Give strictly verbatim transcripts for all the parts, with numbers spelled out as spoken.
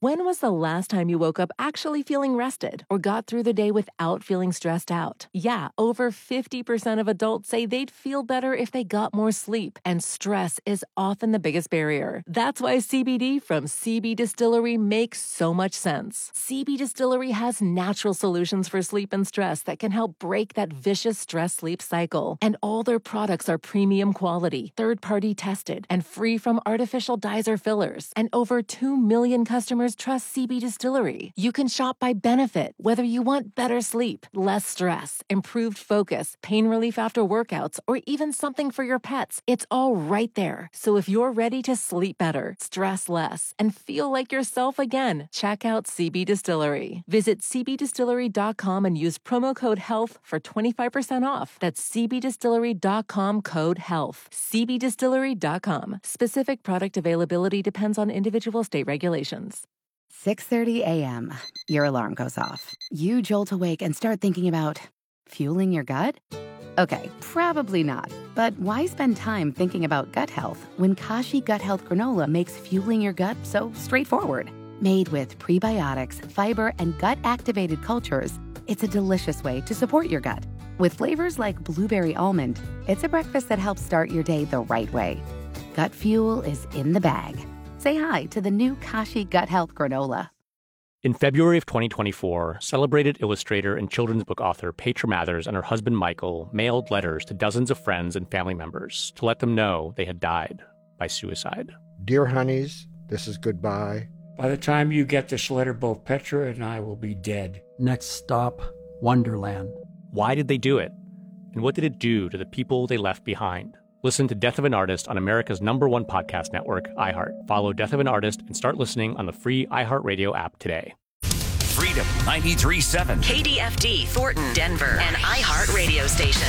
When was the last time you woke up actually feeling rested or got through the day without feeling stressed out? Yeah, over fifty percent of adults say they'd feel better if they got more sleep, and stress is often the biggest barrier. That's why C B D from C B Distillery makes so much sense. C B Distillery has natural solutions for sleep and stress that can help break that vicious stress-sleep cycle. And all their products are premium quality, third-party tested, and free from artificial dyes or fillers. And over two million customers trust C B Distillery. You can shop by benefit, whether you want better sleep, less stress, improved focus, pain relief after workouts, or even something for your pets. It's all right there. So if you're ready to sleep better, stress less, and feel like yourself again, check out C B Distillery. Visit c b distillery dot com and use promo code HEALTH for twenty-five percent off. That's c b distillery dot com code HEALTH. c b distillery dot com. Specific product availability depends on individual state regulations. six thirty a.m. Your alarm goes off. You jolt awake and start thinking about fueling your gut? Okay, probably not. But why spend time thinking about gut health when Kashi Gut Health Granola makes fueling your gut so straightforward? Made with prebiotics, fiber, and gut-activated cultures, it's a delicious way to support your gut. With flavors like blueberry almond, it's a breakfast that helps start your day the right way. Gut fuel is in the bag. Say hi to the new Kashi Gut Health Granola. In February of twenty twenty-four, celebrated illustrator and children's book author Petra Mathers and her husband Michael mailed letters to dozens of friends and family members to let them know they had died by suicide. Dear honeys, this is goodbye. By the time you get this letter, both Petra and I will be dead. Next stop, Wonderland. Why did they do it? And what did it do to the people they left behind? Listen to Death of an Artist on America's number one podcast network, iHeart. Follow Death of an Artist and start listening on the free iHeartRadio app today. Freedom ninety-three point seven. K D F D, Thornton, Denver, an iHeart radio station.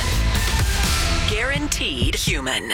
Guaranteed human.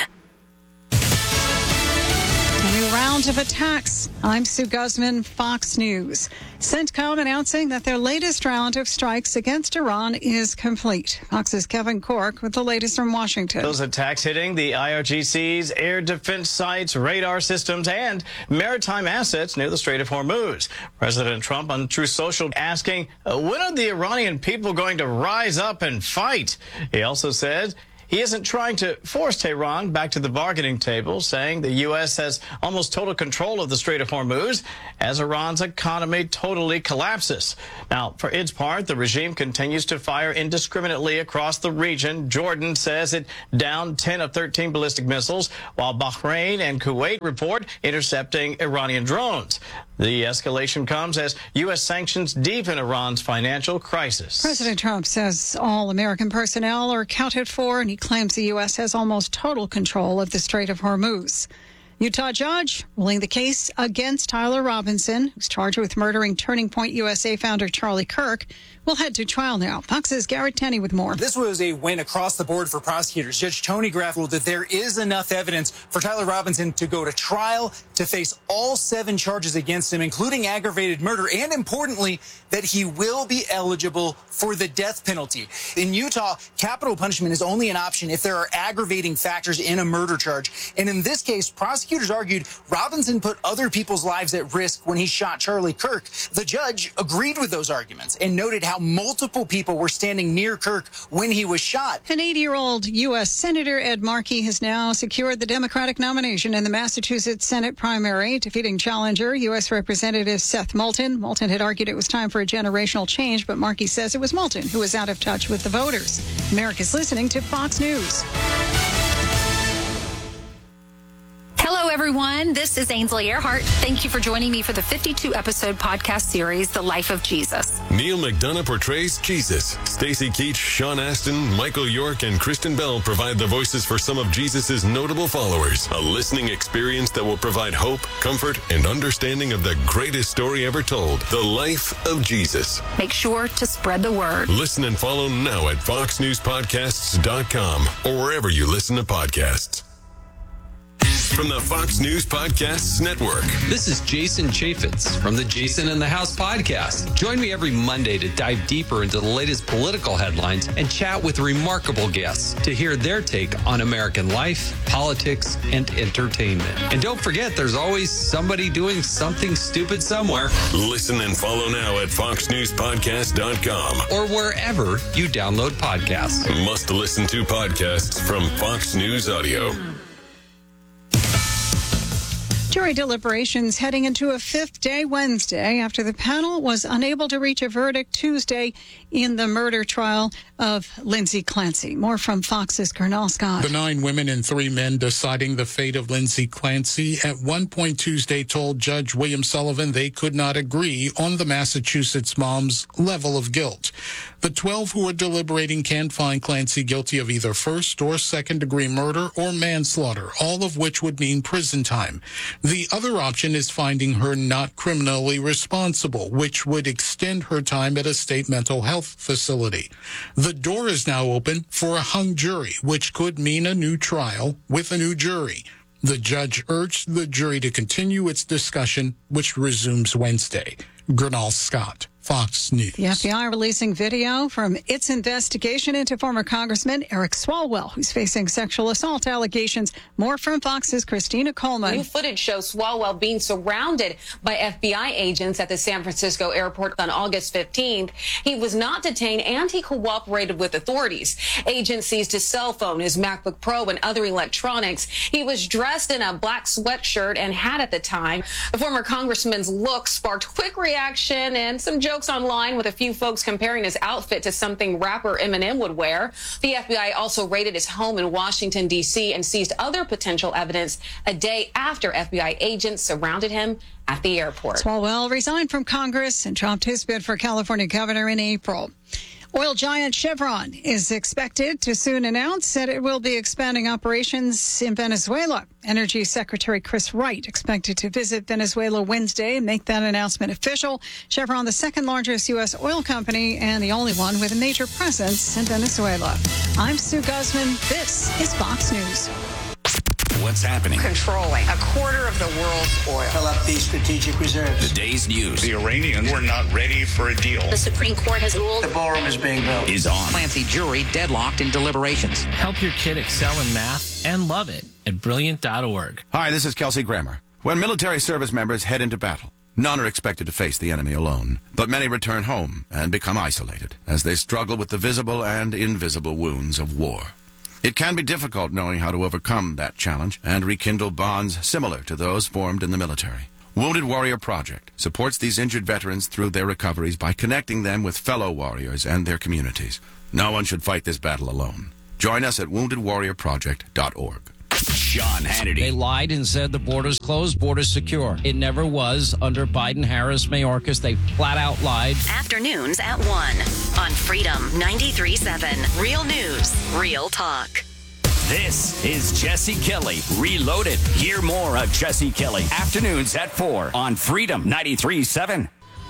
A new round of attacks. I'm Sue Guzman, Fox News. CENTCOM announcing that their latest round of strikes against Iran is complete. Fox's Kevin Cork with the latest from Washington. Those attacks hitting the I R G C's air defense sites, radar systems, and maritime assets near the Strait of Hormuz. President Trump on Truth Social asking, when are the Iranian people going to rise up and fight? He also said he isn't trying to force Tehran back to the bargaining table, saying the U S has almost total control of the Strait of Hormuz as Iran's economy totally collapses. Now, for its part, the regime continues to fire indiscriminately across the region. Jordan says it downed ten of thirteen ballistic missiles, while Bahrain and Kuwait report intercepting Iranian drones. The escalation comes as U S sanctions deepen Iran's financial crisis. President Trump says all American personnel are accounted for, and he claims the U S has almost total control of the Strait of Hormuz. Utah judge ruling the case against Tyler Robinson, who's charged with murdering Turning Point U S A founder Charlie Kirk, will head to trial now. Fox's Garrett Tenney with more. This was a win across the board for prosecutors. Judge Tony Graff ruled that there is enough evidence for Tyler Robinson to go to trial, to face all seven charges against him, including aggravated murder, and importantly, that he will be eligible for the death penalty. In Utah, capital punishment is only an option if there are aggravating factors in a murder charge. And in this case, prosecutors argued Robinson put other people's lives at risk when he shot Charlie Kirk. The judge agreed with those arguments and noted how multiple people were standing near Kirk when he was shot. An eighty-year-old U S Senator Ed Markey has now secured the Democratic nomination in the Massachusetts Senate primary, defeating challenger U S Representative Seth Moulton. Moulton had argued it was time for a generational change, but Markey says it was Moulton who was out of touch with the voters. America's listening to Fox News. Hello, everyone. This is Ainsley Earhart. Thank you for joining me for the fifty-two episode podcast series, The Life of Jesus. Neil McDonough portrays Jesus. Stacey Keach, Sean Astin, Michael York, and Kristen Bell provide the voices for some of Jesus' notable followers. A listening experience that will provide hope, comfort, and understanding of the greatest story ever told, The Life of Jesus. Make sure to spread the word. Listen and follow now at fox news podcasts dot com or wherever you listen to podcasts. from the Fox News Podcasts Network. This is Jason Chaffetz from the Jason in the House podcast. Join me every Monday to dive deeper into the latest political headlines and chat with remarkable guests to hear their take on American life, politics, and entertainment. And don't forget, there's always somebody doing something stupid somewhere. Listen and follow now at fox news podcast dot com or wherever you download podcasts. Must listen to podcasts from Fox News Audio. Jury deliberations heading into a fifth day Wednesday after the panel was unable to reach a verdict Tuesday in the murder trial of Lindsay Clancy. More from Fox's Colonel Scott. The nine women and three men deciding the fate of Lindsay Clancy at one point Tuesday told Judge William Sullivan they could not agree on the Massachusetts mom's level of guilt. The twelve who are deliberating can find Clancy guilty of either first or second degree murder or manslaughter, all of which would mean prison time. The other option is finding her not criminally responsible, which would extend her time at a state mental health facility. The door is now open for a hung jury, which could mean a new trial with a new jury. The judge urged the jury to continue its discussion, which resumes Wednesday. Gernal Scott, Fox News. The F B I releasing video from its investigation into former Congressman Eric Swalwell, who's facing sexual assault allegations. More from Fox's Christina Coleman. New footage shows Swalwell being surrounded by F B I agents at the San Francisco airport on August fifteenth. He was not detained and he cooperated with authorities. Agents seized his cell phone, his MacBook Pro, and other electronics. He was dressed in a black sweatshirt and hat at the time. The former congressman's look sparked quick reaction and some jokes online, with a few folks comparing his outfit to something rapper Eminem would wear. The F B I also raided his home in Washington, D C and seized other potential evidence a day after F B I agents surrounded him at the airport. Swalwell resigned from Congress and dropped his bid for California governor in April. Oil giant Chevron is expected to soon announce that it will be expanding operations in Venezuela. Energy Secretary Chris Wright expected to visit Venezuela Wednesday and make that announcement official. Chevron, the second largest U S oil company and the only one with a major presence in Venezuela. I'm Sue Guzman. This is Fox News. What's happening? Controlling a quarter of the world's oil. Fill up these strategic reserves. The day's news. The Iranians were not ready for a deal. The Supreme Court has ruled. The ballroom is being built. Is on. Clancy jury deadlocked in deliberations. Help your kid excel in math and love it at brilliant dot org. Hi, this is Kelsey Grammer. When military service members head into battle, none are expected to face the enemy alone, but many return home and become isolated as they struggle with the visible and invisible wounds of war. It can be difficult knowing how to overcome that challenge and rekindle bonds similar to those formed in the military. Wounded Warrior Project supports these injured veterans through their recoveries by connecting them with fellow warriors and their communities. No one should fight this battle alone. Join us at wounded warrior project dot org. Sean Hannity. They lied and said the border's closed, border's secure. It never was. Under Biden-Harris Mayorkas, they flat out lied. Afternoons at one on Freedom ninety-three point seven. Real news, real talk. This is Jesse Kelly Reloaded. Hear more of Jesse Kelly afternoons at four on Freedom ninety-three point seven.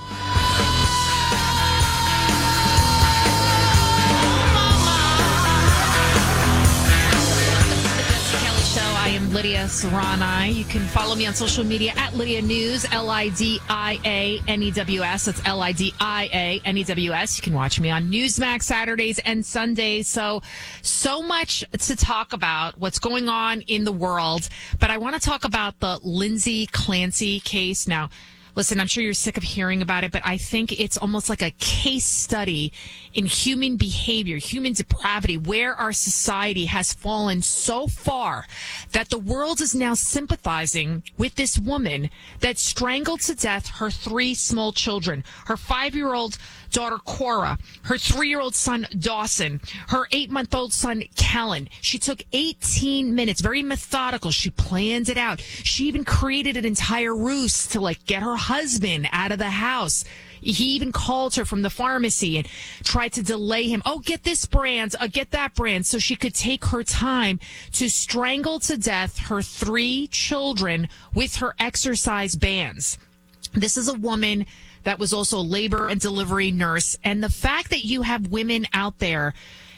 I am Lydia Serrani. You can follow me on social media at Lydia News, L I D I A N E W S. That's L I D I A N E W S. You can watch me on Newsmax Saturdays and Sundays. So, so much to talk about what's going on in the world. But I want to talk about the Lindsay Clancy case. Now, listen, I'm sure you're sick of hearing about it, but I think it's almost like a case study in human behavior, human depravity, where our society has fallen so far that the world is now sympathizing with this woman that strangled to death her three small children, her five-year-old daughter, Cora, her three-year-old son, Dawson, her eight-month-old son, Kellen. She took eighteen minutes, very methodical. She planned it out. She even created an entire ruse to, like, get her husband out of the house. He even called her from the pharmacy and tried to delay him. Oh, get this brand, uh, get that brand, so she could take her time to strangle to death her three children with her exercise bands. This is a woman that was also a labor and delivery nurse. And the fact that you have women out there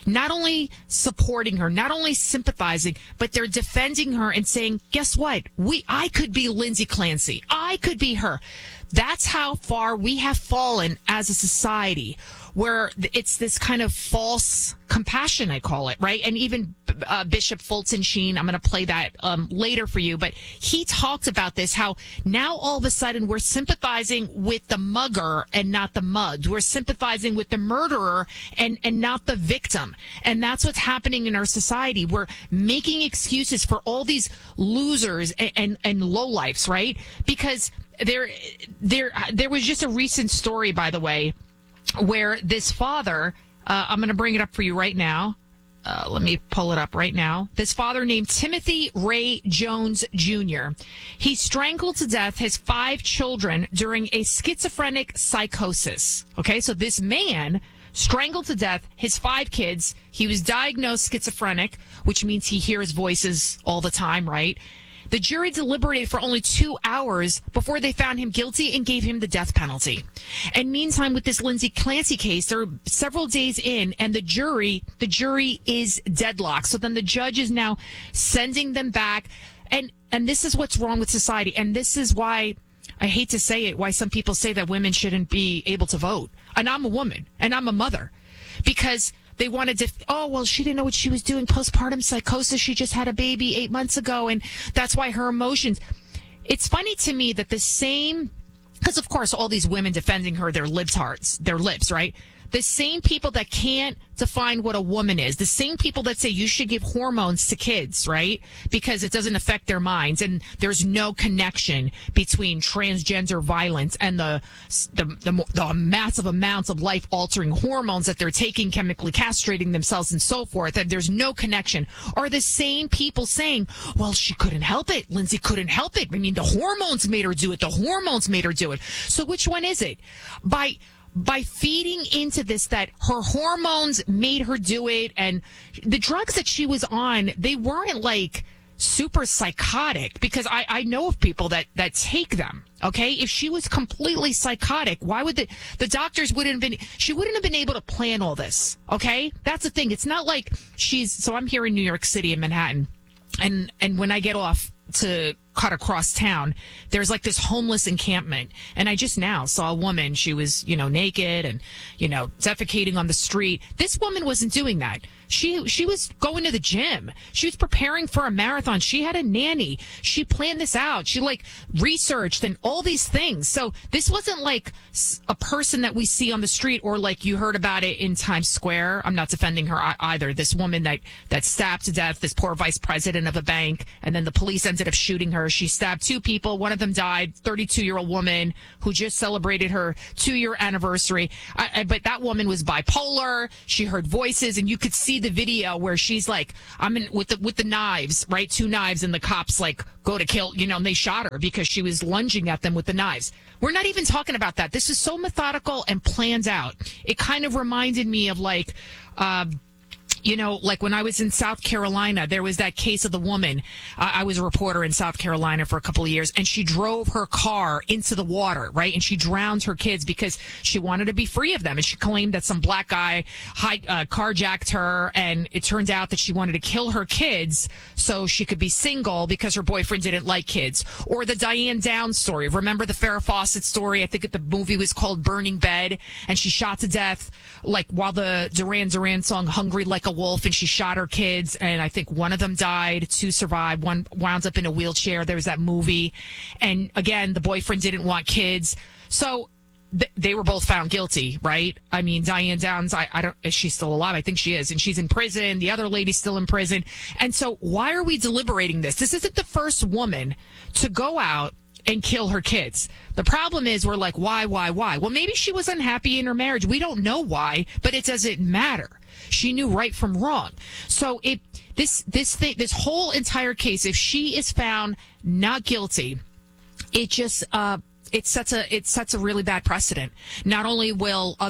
not only supporting her, not only sympathizing, but they're defending her and saying, guess what? We, I could be Lindsay Clancy. I could be her. That's how far we have fallen as a society, where it's this kind of false compassion, I call it, right? And even uh, Bishop Fulton Sheen, I'm going to play that um, later for you, but he talked about this, how now all of a sudden we're sympathizing with the mugger and not the mugged. We're sympathizing with the murderer and, and not the victim. And that's what's happening in our society. We're making excuses for all these losers and, and, and lowlifes, right? Because there, there, there was just a recent story, by the way, where this father, uh, I'm going to bring it up for you right now. Uh, let me pull it up right now. This father named Timothy Ray Jones Junior He strangled to death his five children during a schizophrenic psychosis. Okay, so this man strangled to death his five kids. He was diagnosed schizophrenic, which means he hears voices all the time, right? The jury deliberated for only two hours before they found him guilty and gave him the death penalty. And meantime, with this Lindsay Clancy case, they're several days in, and the jury, the jury is deadlocked. So then the judge is now sending them back. And, and this is what's wrong with society. And this is why, I hate to say it, why some people say that women shouldn't be able to vote. And I'm a woman, and I'm a mother. Because they wanted to, oh, well, she didn't know what she was doing. Postpartum psychosis. She just had a baby eight months ago, and that's why her emotions. It's funny to me that the same, because, of course, all these women defending her, they're libtards, they're libs, right? The same people that can't define what a woman is, the same people that say you should give hormones to kids, right? Because it doesn't affect their minds, and there's no connection between transgender violence and the the, the, the massive amounts of life-altering hormones that they're taking, chemically castrating themselves and so forth, that there's no connection, are the same people saying, well, she couldn't help it. Lindsay couldn't help it. I mean, the hormones made her do it. The hormones made her do it. So which one is it? By... By feeding into this, that her hormones made her do it, and the drugs that she was on, they weren't like super psychotic, because I, I know of people that, that take them. Okay. If she was completely psychotic, why would the, the doctors wouldn't have been, she wouldn't have been able to plan all this. Okay. That's the thing. It's not like she's, so I'm here in New York City in Manhattan, and, and when I get off to cut across town, there's like this homeless encampment. And I just now saw a woman. She was, you know, naked and, you know, defecating on the street. This woman wasn't doing that. She she was going to the gym. She was preparing for a marathon. She had a nanny. She planned this out. She like researched and all these things. So this wasn't like a person that we see on the street, or like you heard about it in Times Square. I'm not defending her either. This woman that, that stabbed to death this poor vice president of a bank, and then the police ended up shooting her. She stabbed two people. One of them died, thirty-two-year-old woman who just celebrated her two-year anniversary. I, I, but that woman was bipolar. She heard voices, and you could see the video where she's like, I'm in with the with the knives, right? Two knives, and the cops like go to kill, you know, and they shot her because she was lunging at them with the knives. We're not even talking about that. This is so methodical and planned out. It kind of reminded me of like, uh, you know, like when I was in South Carolina, there was that case of the woman. Uh, I was a reporter in South Carolina for a couple of years, and she drove her car into the water, right? And she drowned her kids because she wanted to be free of them. And she claimed that some black guy high, uh, carjacked her, and it turned out that she wanted to kill her kids so she could be single because her boyfriend didn't like kids. Or the Diane Downs story. Remember the Farrah Fawcett story? I think the movie was called Burning Bed, and she shot to death like while the Duran Duran song Hungry Like a Wolf, and she shot her kids, and I think one of them died, two survived, one wound up in a wheelchair. There was that movie, and again, the boyfriend didn't want kids, so th- they were both found guilty, right? I mean, Diane Downs, I, I don't, is she still alive? I think she is, and she's in prison. The other lady's still in prison, and so why are we deliberating this? This isn't the first woman to go out and kill her kids. The problem is we're like, why, why, why? Well, maybe she was unhappy in her marriage. We don't know why, but it doesn't matter. She knew right from wrong. So it this this thing, this whole entire case, if she is found not guilty, it just uh, it sets a it sets a really bad precedent. Not only will other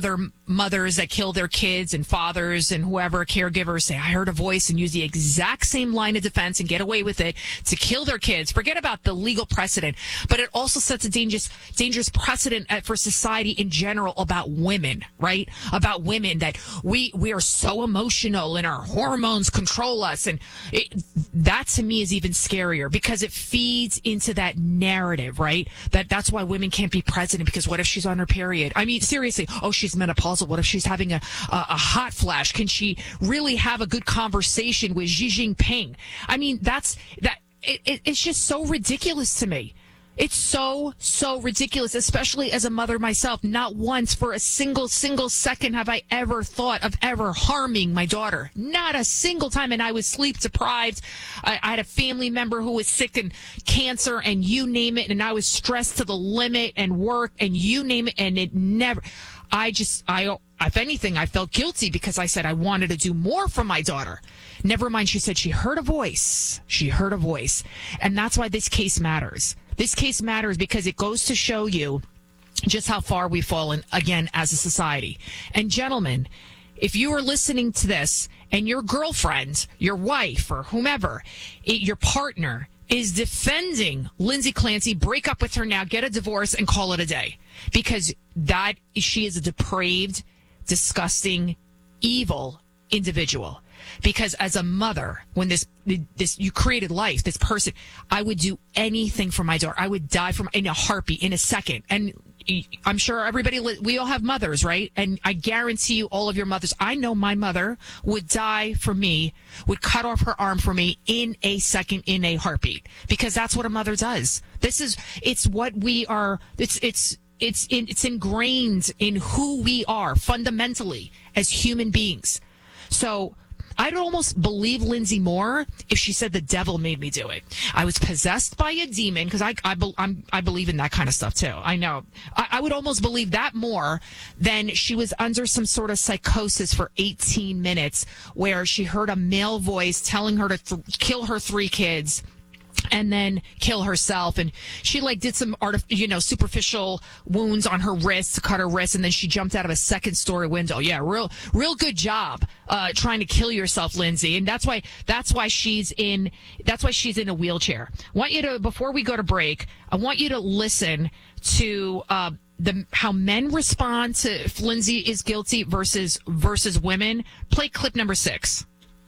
mothers that kill their kids and fathers and whoever, caregivers, say, I heard a voice, and use the exact same line of defense and get away with it to kill their kids. Forget about the legal precedent, but it also sets a dangerous, dangerous precedent for society in general about women, right? About women, that we, we are so emotional and our hormones control us. And it, that to me is even scarier, because it feeds into that narrative, right? That that's why women can't be president, because what if she's on her period? I mean, seriously, oh, she's menopausal. What if she's having a, a, a hot flash? Can she really have a good conversation with Xi Jinping? I mean, that's that. It, it, it's just so ridiculous to me. It's so, so ridiculous, especially as a mother myself. Not once for a single, single second have I ever thought of ever harming my daughter. Not a single time. And I was sleep deprived. I, I had a family member who was sick and cancer and you name it. And I was stressed to the limit and work and you name it. And it never, I just, I, if anything, I felt guilty because I said I wanted to do more for my daughter. Never mind, she said she heard a voice. She heard a voice. And that's why this case matters. This case matters because it goes to show you just how far we've fallen, again, as a society. And gentlemen, if you are listening to this and your girlfriend, your wife, or whomever, it, your partner is defending Lindsay Clancy, break up with her now, get a divorce, and call it a day. Because that she is a depraved, disgusting, evil individual. Because as a mother, when this this you created life, this person, I would do anything for my daughter. I would die for my, in a heartbeat, in a second. And I'm sure everybody, we all have mothers, right? And I guarantee you, all of your mothers, I know my mother would die for me, would cut off her arm for me in a second, in a heartbeat, because that's what a mother does. This is, it's what we are. It's it's it's in, it's ingrained in who we are fundamentally as human beings. So I'd almost believe Lindsay more if she said the devil made me do it. I was possessed by a demon, because I I, be, I'm, I believe in that kind of stuff too. I know. I, I would almost believe that more than she was under some sort of psychosis for eighteen minutes where she heard a male voice telling her to th- kill her three kids and then kill herself. And she like did some art, you know, superficial wounds on her wrist to cut her wrist. And then she jumped out of a second story window. Yeah. Real, real good job, uh, trying to kill yourself, Lindsay. And that's why, that's why she's in, that's why she's in a wheelchair. I want you to, before we go to break, I want you to listen to, uh, the, how men respond to if Lindsay is guilty versus, versus women. Play clip number six.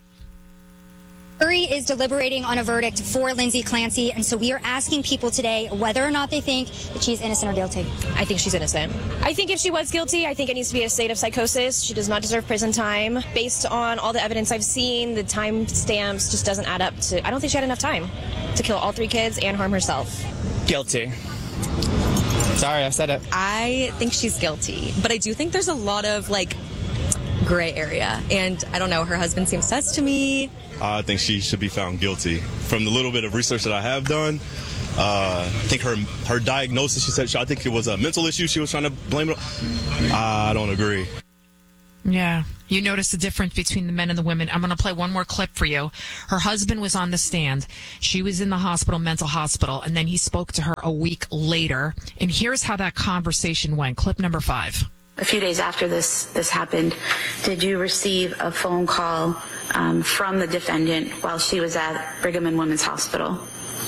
Jury is deliberating on a verdict for Lindsay Clancy, and so we are asking people today whether or not they think that she's innocent or guilty. I think she's innocent. I think if she was guilty, I think it needs to be a state of psychosis. She does not deserve prison time. Based on all the evidence I've seen, the time stamps just doesn't add up to, I don't think she had enough time to kill all three kids and harm herself. Guilty. Sorry, I said it. I think she's guilty, but I do think there's a lot of, like, gray area, and I don't know, her husband seems sus to me. I think she should be found guilty. From the little bit of research that I have done, uh, I think her her diagnosis, she said, I think it was a mental issue she was trying to blame it on. I don't agree. Yeah. You notice the difference between the men and the women. I'm going to play one more clip for you. Her husband was on the stand. She was in the hospital, mental hospital, and then he spoke to her a week later. And here's how that conversation went. Clip number five. A few days after this this happened, did you receive a phone call um, from the defendant while she was at Brigham and Women's Hospital?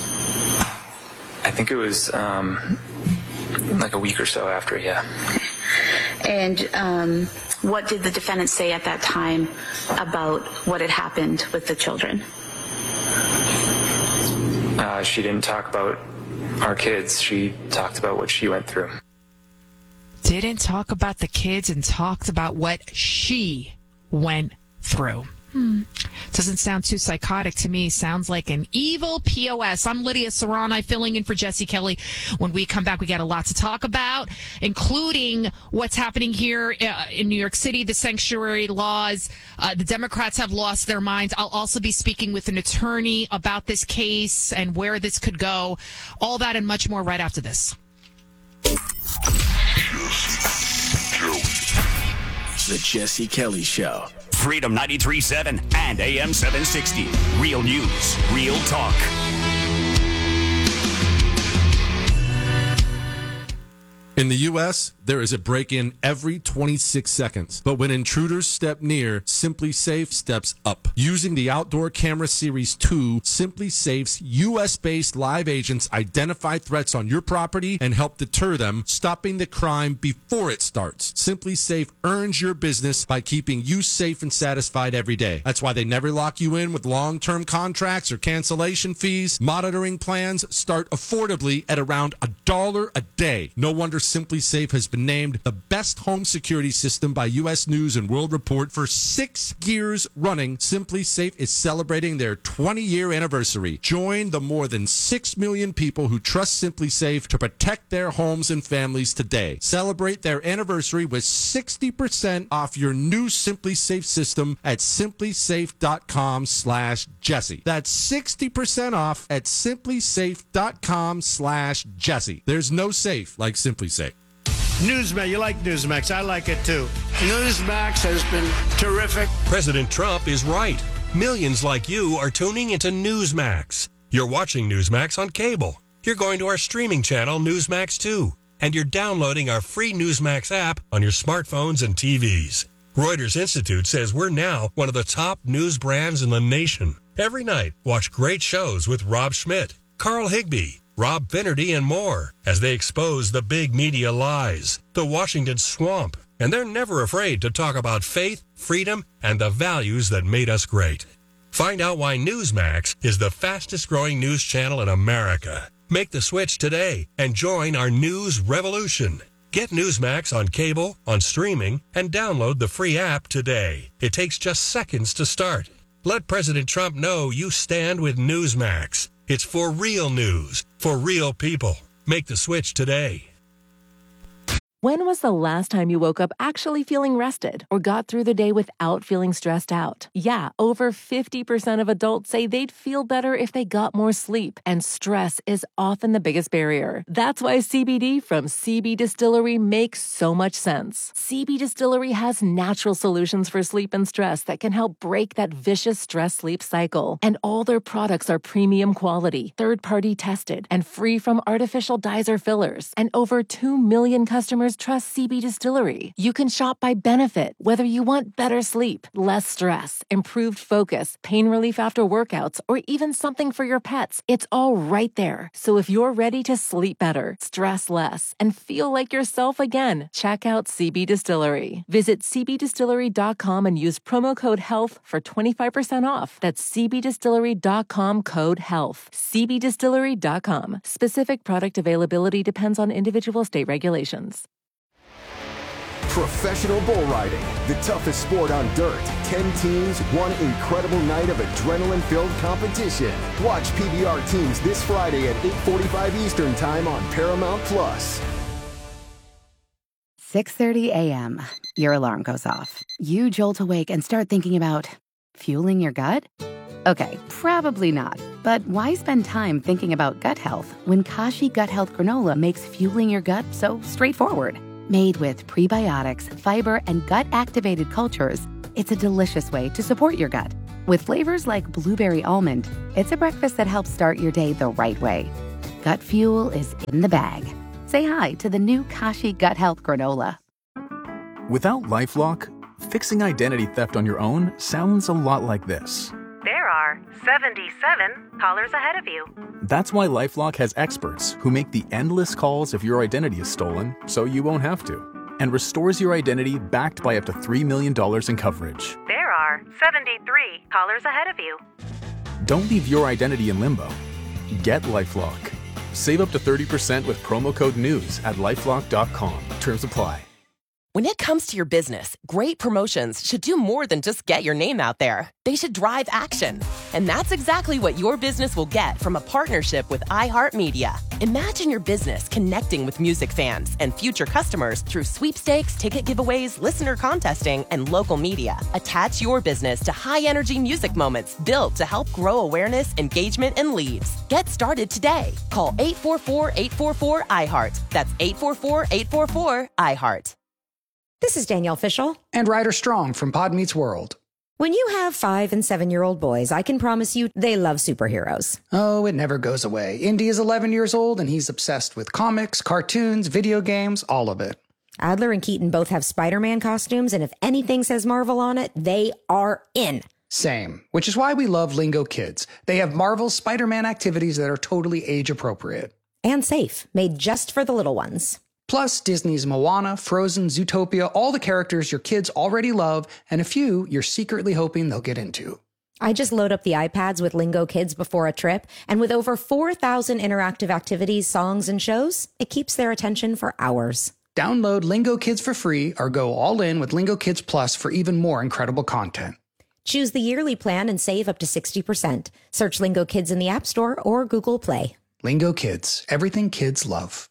I think it was um, like a week or so after, yeah. And um, what did the defendant say at that time about what had happened with the children? Uh, she didn't talk about our kids. She talked about what she went through. Didn't talk about the kids and talked about what she went through. Hmm. Doesn't sound too psychotic to me. Sounds like an evil P O S. I'm Lydia Serrani, filling in for Jesse Kelly. When we come back, we got a lot to talk about, including what's happening here uh, in New York City, the sanctuary laws. Uh, the Democrats have lost their minds. I'll also be speaking with an attorney about this case and where this could go. All that and much more right after this. The Jesse Kelly Show. Freedom ninety-three point seven and A M seven sixty. Real news, real talk. In the U S, there is a break-in every twenty-six seconds. But when intruders step near, Simply Safe steps up. Using the Outdoor Camera Series two, Simply Safe's U S-based live agents identify threats on your property and help deter them, stopping the crime before it starts. Simply Safe earns your business by keeping you safe and satisfied every day. That's why they never lock you in with long-term contracts or cancellation fees. Monitoring plans start affordably at around a dollar a day. No wonder Simply Safe has been named the best home security system by U S News and World Report for six years running. Simply Safe is celebrating their twenty-year anniversary. Join the more than six million people who trust Simply Safe to protect their homes and families today. Celebrate their anniversary with sixty percent off your new Simply Safe system at simplysafe.com slash Jesse. That's sixty percent off at simplysafe.com slash Jesse. There's no safe like Simply Safe. Newsmax, you like Newsmax. I like it too. Newsmax has been terrific. President Trump is right. Millions like you are tuning into Newsmax. You're watching Newsmax on cable. You're going to our streaming channel, Newsmax two. And you're downloading our free Newsmax app on your smartphones and T Vs. Reuters Institute says we're now one of the top news brands in the nation. Every night, watch great shows with Rob Schmidt, Carl Higbie, Rob Finnerty, and more as they expose the big media lies, the Washington swamp, and they're never afraid to talk about faith, freedom, and the values that made us great. Find out why Newsmax is the fastest growing news channel in America. Make the switch today and join our news revolution. Get Newsmax on cable, on streaming, and download the free app today. It takes just seconds to start. Let President Trump know you stand with Newsmax. It's for real news, for real people. Make the switch today. When was the last time you woke up actually feeling rested or got through the day without feeling stressed out? Yeah, over fifty percent of adults say they'd feel better if they got more sleep, and stress is often the biggest barrier. That's why C B D from C B Distillery makes so much sense. C B Distillery has natural solutions for sleep and stress that can help break that vicious stress-sleep cycle. And all their products are premium quality, third-party tested, and free from artificial dyes or fillers. And over two million customers trust C B Distillery. You can shop by benefit, whether you want better sleep, less stress, improved focus, pain relief after workouts, or even something for your pets. It's all right there. So if you're ready to sleep better, stress less, and feel like yourself again, check out C B Distillery. Visit c b distillery dot com and use promo code HEALTH for twenty-five percent off. That's c b distillery dot com code HEALTH. c b distillery dot com. Specific product availability depends on individual state regulations. Professional bull riding, the toughest sport on dirt. Ten teams, one incredible night of adrenaline-filled competition. Watch P B R teams this Friday at eight forty-five Eastern Time on Paramount Plus. six thirty a.m. Your alarm goes off. You jolt awake and start thinking about fueling your gut? Okay, probably not. But why spend time thinking about gut health when Kashi Gut Health Granola makes fueling your gut so straightforward? Made with prebiotics, fiber, and gut-activated cultures, it's a delicious way to support your gut. With flavors like blueberry almond, it's a breakfast that helps start your day the right way. Gut fuel is in the bag. Say hi to the new Kashi Gut Health Granola. Without LifeLock, fixing identity theft on your own sounds a lot like this. There are seventy-seven callers ahead of you. That's why LifeLock has experts who make the endless calls if your identity is stolen so you won't have to, and restores your identity backed by up to three million dollars in coverage. There are seventy-three callers ahead of you. Don't leave your identity in limbo. Get LifeLock. Save up to thirty percent with promo code NEWS at lifelock dot com. Terms apply. When it comes to your business, great promotions should do more than just get your name out there. They should drive action. And that's exactly what your business will get from a partnership with iHeartMedia. Imagine your business connecting with music fans and future customers through sweepstakes, ticket giveaways, listener contesting, and local media. Attach your business to high-energy music moments built to help grow awareness, engagement, and leads. Get started today. Call eight four four, eight four four, I heart. That's eight four four, eight four four, I heart. This is Danielle Fishel and Ryder Strong from Pod Meets World. When you have five and seven-year-old boys, I can promise you they love superheroes. Oh, it never goes away. Indy is eleven years old, and he's obsessed with comics, cartoons, video games, all of it. Adler and Keaton both have Spider-Man costumes, and if anything says Marvel on it, they are in. Same, which is why we love Lingo Kids. They have Marvel's Spider-Man activities that are totally age-appropriate. And safe, made just for the little ones. Plus, Disney's Moana, Frozen, Zootopia, all the characters your kids already love, and a few you're secretly hoping they'll get into. I just load up the iPads with Lingo Kids before a trip, and with over four thousand interactive activities, songs, and shows, it keeps their attention for hours. Download Lingo Kids for free or go all in with Lingo Kids Plus for even more incredible content. Choose the yearly plan and save up to sixty percent. Search Lingo Kids in the App Store or Google Play. Lingo Kids, everything kids love.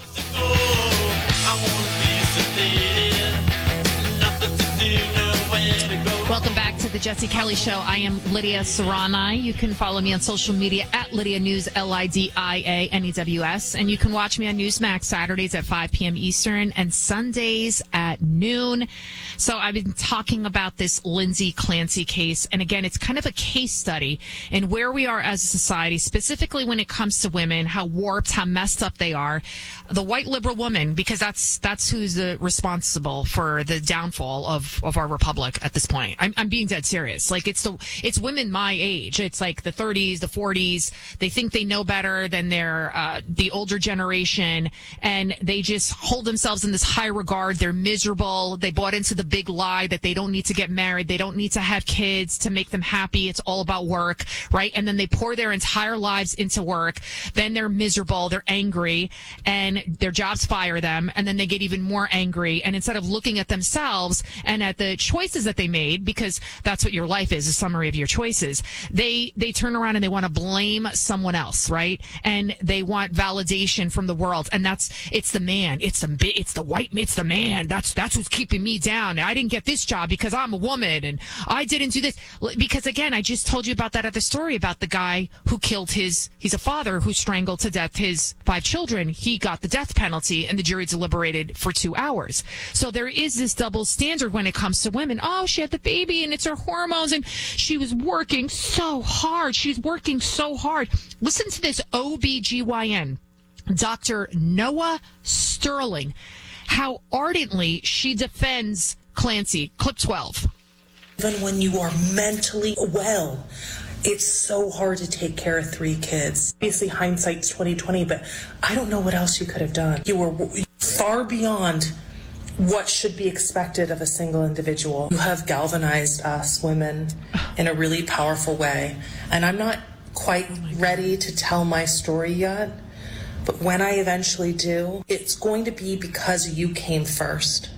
Welcome back to the Jesse Kelly Show. I am Lydia Serrani. You can follow me on social media at Lydia News, L I D I A N E W S. And you can watch me on Newsmax Saturdays at five p.m. Eastern and Sundays at noon. So I've been talking about this Lindsay Clancy case. And again, it's kind of a case study in where we are as a society, specifically when it comes to women, how warped, how messed up they are. The white liberal woman, because that's that's who's uh, responsible for the downfall of, of our republic at this point. I'm, I'm being dead serious. Like, it's the it's women my age. It's like the thirties, the forties. They think they know better than their uh, the older generation, and they just hold themselves in this high regard. They're miserable. They bought into the big lie that they don't need to get married. They don't need to have kids to make them happy. It's all about work, right? And then they pour their entire lives into work. Then they're miserable. They're angry, and their jobs fire them, and then they get even more angry. And instead of looking at themselves and at the choices that they made, because that's what your life is, a summary of your choices, they they turn around and they want to blame someone else, right? And they want validation from the world, and that's it's the man, it's the it's the white, it's the man. That's that's who's keeping me down. I didn't get this job because I'm a woman, and I didn't do this because, again, I just told you about that other story about the guy who killed his. He's a father who strangled to death his five children. He got the death penalty, and the jury deliberated for two hours. So there is this double standard when it comes to women. Oh, she had the baby, and it's her hormones, and she was working so hard. She's working so hard. Listen to this O B G Y N, Doctor Noah Sterling, how ardently she defends Clancy. Clip twelve. Even when you are mentally well, it's so hard to take care of three kids. Obviously, hindsight's twenty twenty, but I don't know what else you could have done. You were far beyond what should be expected of a single individual. You have galvanized us women in a really powerful way, and I'm not quite ready to tell my story yet, but when I eventually do, it's going to be because you came first.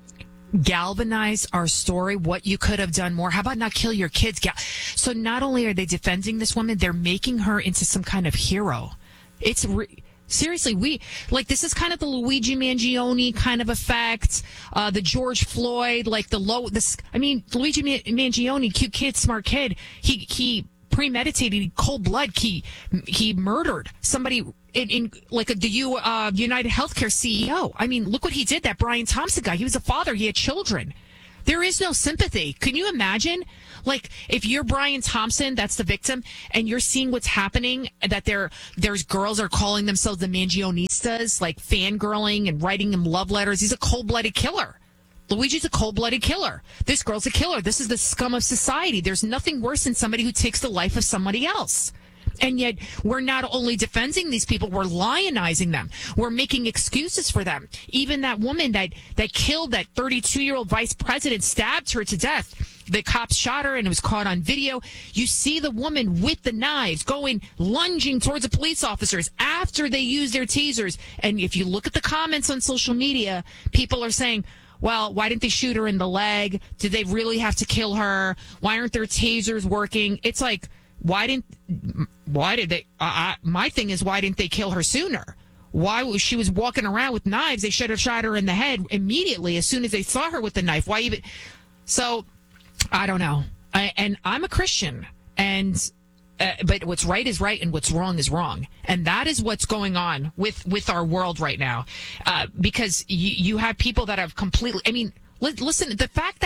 Galvanize our story, what you could have done more. How about not kill your kids? So not only are they defending this woman, they're making her into some kind of hero. It's re- seriously, we like this is kind of the Luigi Mangione kind of effect, uh, the George Floyd, like the low. This, I mean, Luigi Mangione, cute kid, smart kid. He he premeditated, cold blood. He he murdered somebody. In, in like a, the U, uh, United Healthcare C E O. I mean, look what he did. That Brian Thompson guy. He was a father. He had children. There is no sympathy. Can you imagine? Like, if you're Brian Thompson, that's the victim, and you're seeing what's happening, that there there's girls are calling themselves the Mangionistas, like fangirling and writing him love letters. He's a cold-blooded killer. Luigi's a cold-blooded killer. This girl's a killer. This is the scum of society. There's nothing worse than somebody who takes the life of somebody else. And yet we're not only defending these people, we're lionizing them. We're making excuses for them. Even that woman that, that killed that thirty-two-year-old vice president, stabbed her to death. The cops shot her and it was caught on video. You see the woman with the knives going, lunging towards the police officers after they use their tasers. And if you look at the comments on social media, people are saying, well, why didn't they shoot her in the leg? Did they really have to kill her? Why aren't their tasers working? It's like, Why didn't, why did they, uh, I, my thing is, why didn't they kill her sooner? Why was she was walking around with knives? They should have shot her in the head immediately as soon as they saw her with the knife. Why even? So, I don't know. I, and I'm a Christian, and uh, but what's right is right and what's wrong is wrong. And that is what's going on with, with our world right now. Uh, because you, you have people that have completely, I mean, listen, the fact that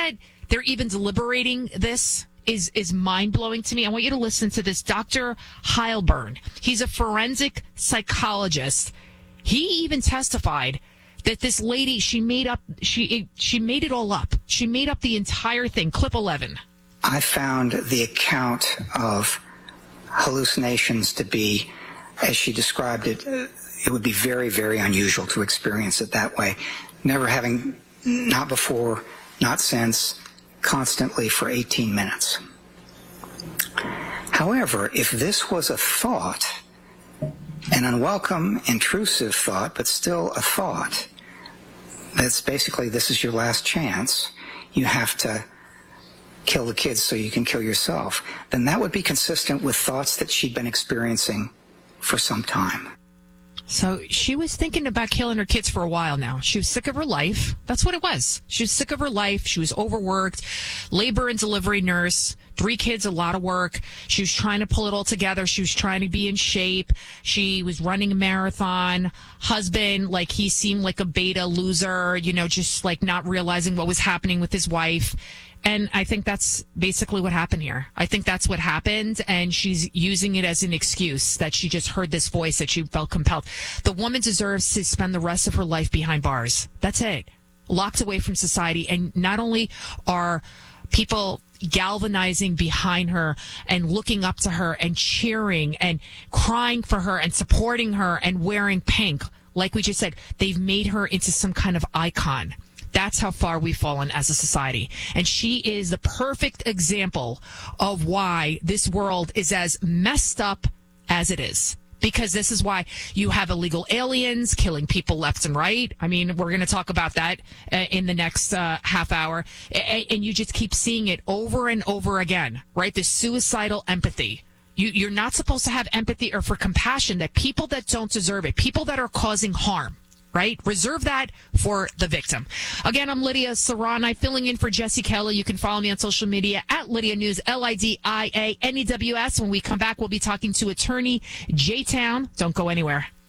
they're even deliberating this is is mind-blowing to me. I want you to listen to this. Doctor Heilburn, he's a forensic psychologist. He even testified that this lady, she made up, she she made it all up. She made up the entire thing. Clip eleven. I found the account of hallucinations to be, as she described it, it would be very, very unusual to experience it that way. Never having, not before, not since, constantly for eighteen minutes. However, if this was a thought, an unwelcome, intrusive thought, but still a thought, that's basically, this is your last chance, you have to kill the kids so you can kill yourself, then that would be consistent with thoughts that she'd been experiencing for some time. So she was thinking about killing her kids for a while now. She was sick of her life. That's what it was. She was sick of her life. She was overworked, labor and delivery nurse, three kids, a lot of work. She was trying to pull it all together. She was trying to be in shape. She was running a marathon. Husband, like, he seemed like a beta loser, you know, just like not realizing what was happening with his wife. And I think that's basically what happened here. I think that's what happened, and she's using it as an excuse that she just heard this voice that she felt compelled. The woman deserves to spend the rest of her life behind bars. That's it. Locked away from society. And not only are people galvanizing behind her and looking up to her and cheering and crying for her and supporting her and wearing pink, like we just said, they've made her into some kind of icon. That's how far we've fallen as a society. And she is the perfect example of why this world is as messed up as it is. Because this is why you have illegal aliens killing people left and right. I mean, we're going to talk about that uh, in the next uh, half hour. A- and you just keep seeing it over and over again, right? This suicidal empathy. You, you're not supposed to have empathy or for compassion that people that don't deserve it, people that are causing harm, right? Reserve that for the victim. Again, I'm Lydia Serrani, filling in for Jesse Kelly. You can follow me on social media at Lydia News, L I D I A N E W S. When we come back, we'll be talking to attorney J-Town. Don't go anywhere.